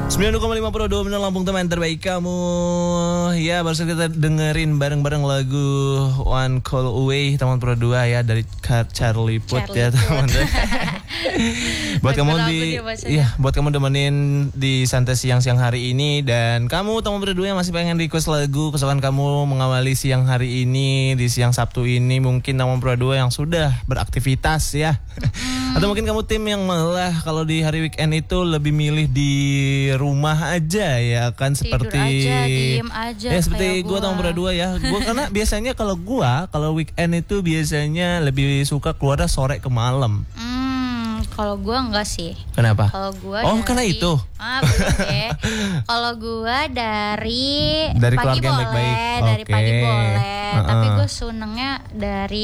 92,5 Pro 2 benar Lampung, teman terbaik kamu. Ya, baru saja kita dengerin bareng-bareng lagu One Call Away teman Pro 2 ya dari Charlie Puth ya teman. Buat kamu buat kamu demenin di santai siang-siang hari ini, dan kamu teman Pro 2 yang masih pengen request lagu kesukaan kamu mengawali siang hari ini di siang Sabtu ini, mungkin teman Pro 2 yang sudah beraktivitas ya. Atau mungkin kamu tim yang malah kalau di hari weekend itu lebih milih di rumah aja ya kan, seperti tidur aja, diem aja. Ya seperti gue tahun berdua ya. Gue karena biasanya kalau weekend itu biasanya lebih suka keluar sore ke malam. Kalau gue enggak sih. Kenapa? Kalau gue karena itu. Kalau gue dari keluarga pagi yang boleh, baik-baik. dari pagi boleh. Tapi gue senengnya dari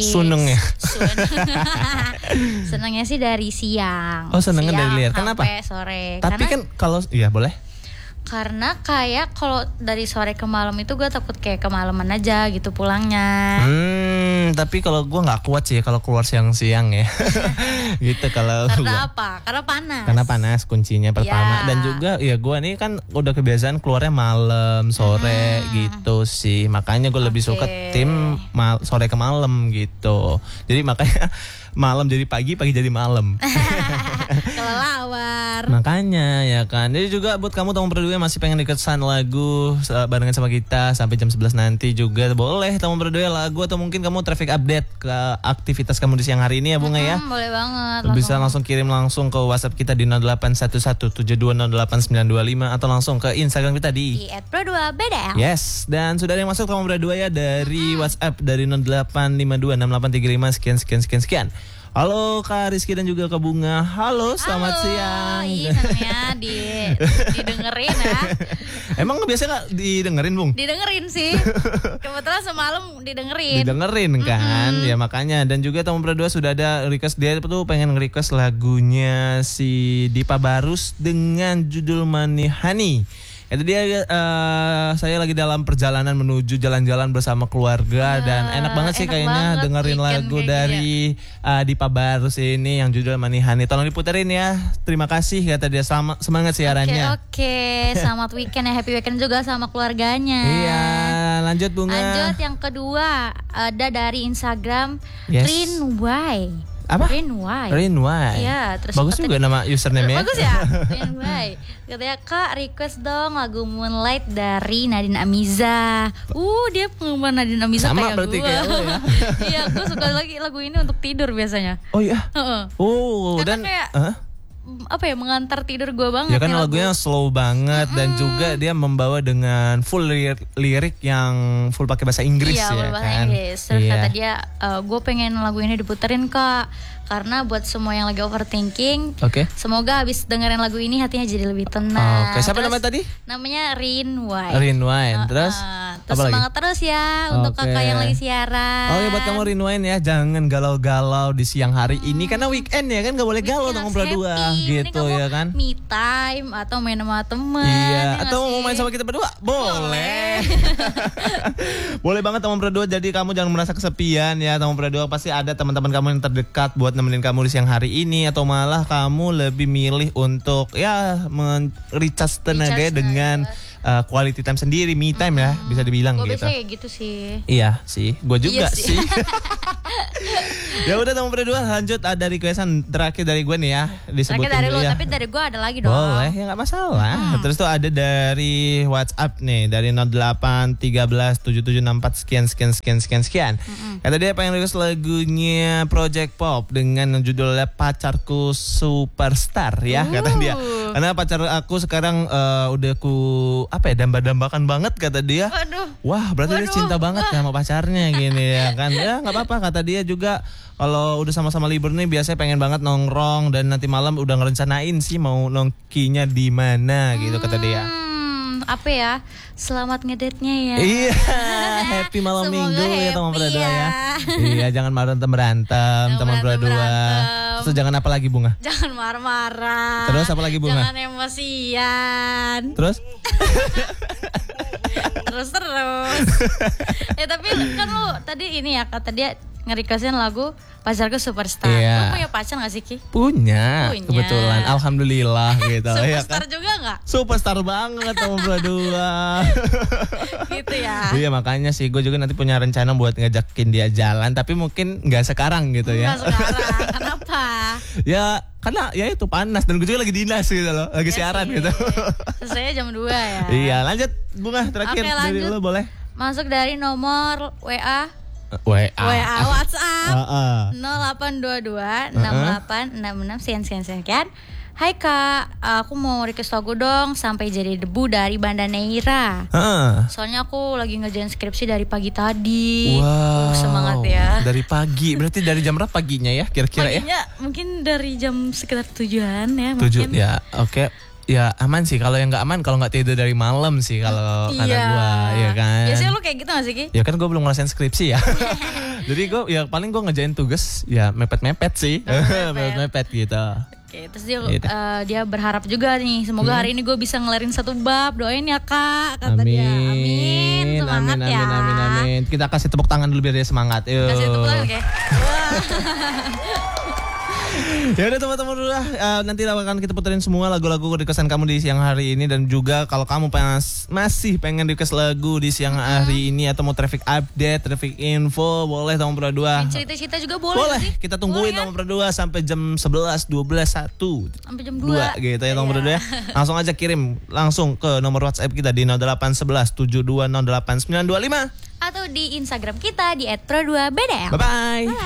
senengnya sih dari siang. Oh, senengnya dari liar. Kenapa? Sampai sore. Tapi kan kalau boleh. Karena kayak kalau dari sore ke malam itu gue takut kayak kemalaman aja gitu pulangnya. Tapi kalau gue nggak kuat sih kalau keluar siang-siang ya. Gitu kalau. Karena apa? Karena panas. Karena panas kuncinya pertama. Ya. Dan juga ya gue nih kan udah kebiasaan keluarnya malam, sore gitu sih. Makanya gue lebih suka tim sore ke malam gitu. Jadi makanya malam jadi pagi, pagi jadi malam. Kelelawar. Makanya ya kan. Jadi juga buat kamu teman berdua masih pengen dikesan lagu barengan sama kita sampai jam 11 nanti juga boleh teman berdua lagu, atau mungkin kamu traffic update ke aktivitas kamu di siang hari ini ya Bunga ya. Boleh banget. Bisa langsung kirim langsung ke WhatsApp kita di 0811720895 atau langsung ke Instagram kita di @pro2bdl. Yes, dan sudah ada yang masuk kamu berdua ya dari WhatsApp dari 08526835 sekian. Halo Kak Rizky dan juga Kak Bunga. Halo, selamat siang. Iya, namanya didengerin ya. Emang biasa gak didengerin, Bung? Didengerin sih. Kebetulan semalam didengerin. Didengerin kan? Ya makanya. Dan juga teman berdua sudah ada request, dia tuh pengen request lagunya si Dipa Barus dengan judul Manihani. Itu dia, saya lagi dalam perjalanan menuju jalan-jalan bersama keluarga, dan enak banget sih kayaknya dengerin lagu dari Dipa Barus ini yang judul Manihani. Tolong diputerin ya. Terima kasih kata dia, semangat siarannya. Oke. Selamat weekend ya, happy weekend juga sama keluarganya. Iya, lanjut Bunga. Lanjut yang kedua ada dari Instagram Rinway. Apa? Rinway. Iya, terus bagus juga nama username-nya. Bagus ya. Rinway. Katanya, Kak, request dong lagu Moonlight dari Nadine Amiza. Dia penggemar Nadine Amiza sama kayak berarti gue. Kayak lo ya. Iya, gue suka lagi lagu ini untuk tidur biasanya. Oh iya. Karena dan kayak mengantar tidur gue banget. Ya kan lagunya slow banget dan juga dia membawa dengan full lirik yang full pakai bahasa Inggris ya bahasa kan. Inggris. Terus kata dia, gue pengen lagu ini diputerin Kak, karena buat semua yang lagi overthinking, semoga habis dengerin lagu ini hatinya jadi lebih tenang. Siapa namanya tadi? Namanya Rinway. Terus semangat terus ya untuk kakak yang lagi siaran. Buat kamu Rinway ya, jangan galau-galau di siang hari ini karena weekend ya kan, gak boleh galau dong berdua gitu ya kan. Me time atau main sama teman. Iya, atau mau main sama kita berdua boleh. Boleh banget teman berdua. Jadi kamu jangan merasa kesepian ya teman berdua, pasti ada teman-teman kamu yang terdekat buat nemenin kamu di siang hari ini, atau malah kamu lebih milih untuk recharge tenaga dengan quality time sendiri, me time ya bisa dibilang gitu. Gue biasanya kayak gitu sih. Iya sih, gue juga sih. Ya udah teman berdua, lanjut ada requestan terakhir dari gue nih ya, disebutin dari dulu lu, ya. tapi dari gue ada lagi dong. Boleh ya, nggak masalah. Terus tuh ada dari WhatsApp nih dari 08137764 sekian. Kata dia pengen request lagunya Project Pop dengan judulnya Pacarku Superstar ya, kata dia. Karena pacar aku sekarang udah damba-dambakan banget kata dia. Wah, berarti dia cinta banget sama pacarnya gini ya kan. Ya nggak apa-apa kata dia juga. Kalau udah sama-sama libur nih biasanya pengen banget nongkrong, dan nanti malam udah ngerencanain sih mau nongkinya di mana gitu kata dia. Apa ya? Selamat ngedate-nya ya. Iya, happy malam minggu ya teman berdua ya. Iya, jangan berantem teman berdua. Terus jangan apa lagi Bunga? Jangan marah-marah. Terus apa lagi Bunga? Jangan emosian. Terus? terus. Ya tapi kan lu tadi ini ya, kata dia nge-requestin lagu Pacarku Superstar. Iya. Lu punya pacar gak sih, Ki? Punya. Kebetulan, alhamdulillah gitu. Superstar juga gak? Superstar banget sama berdua. Gitu ya. Iya makanya sih gue juga nanti punya rencana buat ngajakin dia jalan, tapi mungkin nggak sekarang gitu ya. Nggak sekarang, kenapa? Ya karena ya itu panas dan gue juga lagi dinas gitu loh, lagi siaran gitu. Selesai jam 2 ya. Iya, lanjut Bunga terakhir. Oke, dari lu boleh. Masuk dari nomor WA WhatsApp 0822 6866 sekian. Hai Kak, aku mau request lagu dong Sampai Jadi Debu dari Banda Neira. Soalnya aku lagi ngerjain skripsi dari pagi tadi. Wow, semangat ya. Dari pagi, berarti dari jam berapa paginya ya kira-kira ya? Paginya mungkin dari jam sekitar 7-an ya. 7 ya, oke. Ya aman sih, kalau yang nggak aman kalau nggak tidur dari malam sih kalau kata gue, ya kan. Biasanya lu kayak gitu gak sih, Ki? Ya kan gue belum ngerasain skripsi ya. Jadi gue ya paling gue ngerjain tugas ya mepet-mepet sih. Mepet-mepet gitu. Oke, terus dia berharap juga nih semoga hari ini gue bisa ngelarin 1 bab. Doain ya Kak, kata dia. Amin. Semangat ya. Amin. Kita kasih tepuk tangan dulu biar dia semangat. Yuk. Kasih tepuk tangan, oke. Ya udah teman-teman udah nanti akan kita puterin semua lagu-lagu requestan kamu di siang hari ini, dan juga kalau kamu masih pengen request lagu di siang hari ini atau mau traffic update, traffic info, boleh teman berdua. Cerita-cerita juga boleh. Boleh. Sih? Kita tungguin teman berdua sampai jam 11, 12, 1 sampai jam 2 gitu ya teman berdua. Langsung aja kirim langsung ke nomor WhatsApp kita di 0811 7208 925 atau di Instagram kita di @pro2bdl. Bye bye.